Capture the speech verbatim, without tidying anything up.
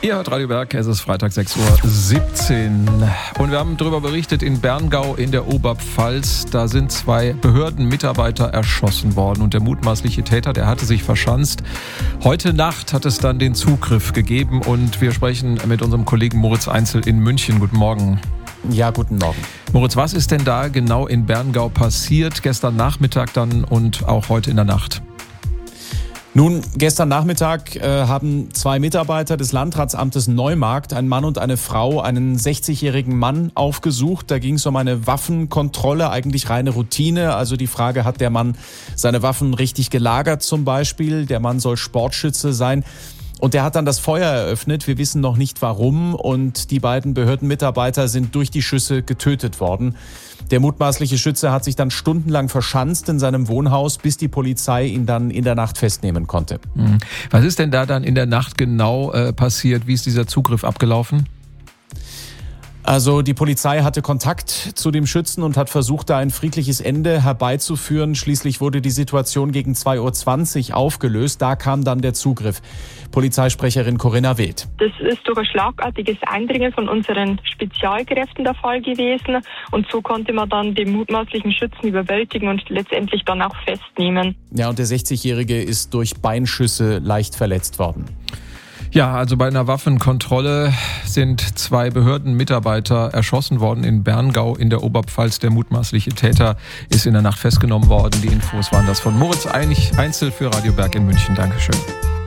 Ihr hört Radio Berg, es ist Freitag sechs Uhr siebzehn und wir haben darüber berichtet, in Berngau in der Oberpfalz, da sind zwei Behördenmitarbeiter erschossen worden und der mutmaßliche Täter, der hatte sich verschanzt. Heute Nacht hat es dann den Zugriff gegeben und wir sprechen mit unserem Kollegen Moritz Einzel in München. Guten Morgen. Ja, guten Morgen. Moritz, was ist denn da genau in Berngau passiert, gestern Nachmittag dann und auch heute in der Nacht? Nun, gestern Nachmittag äh, haben zwei Mitarbeiter des Landratsamtes Neumarkt, ein Mann und eine Frau, einen sechzigjährigen Mann aufgesucht. Da ging es um eine Waffenkontrolle, eigentlich reine Routine. Also die Frage, hat der Mann seine Waffen richtig gelagert zum Beispiel? Der Mann soll Sportschütze sein. Und der hat dann das Feuer eröffnet. Wir wissen noch nicht warum. Und die beiden Behördenmitarbeiter sind durch die Schüsse getötet worden. Der mutmaßliche Schütze hat sich dann stundenlang verschanzt in seinem Wohnhaus, bis die Polizei ihn dann in der Nacht festnehmen konnte. Was ist denn da dann in der Nacht genau äh, passiert? Wie ist dieser Zugriff abgelaufen? Also die Polizei hatte Kontakt zu dem Schützen und hat versucht, da ein friedliches Ende herbeizuführen. Schließlich wurde die Situation gegen zwei Uhr zwanzig aufgelöst. Da kam dann der Zugriff. Polizeisprecherin Corinna Wild. Das ist durch ein schlagartiges Eindringen von unseren Spezialkräften der Fall gewesen. Und so konnte man dann den mutmaßlichen Schützen überwältigen und letztendlich dann auch festnehmen. Ja, und der sechzigjährige ist durch Beinschüsse leicht verletzt worden. Ja, also bei einer Waffenkontrolle sind zwei Behördenmitarbeiter erschossen worden in Berngau in der Oberpfalz. Der mutmaßliche Täter ist in der Nacht festgenommen worden. Die Infos waren das von Moritz Einzel für Radio Berg in München. Dankeschön.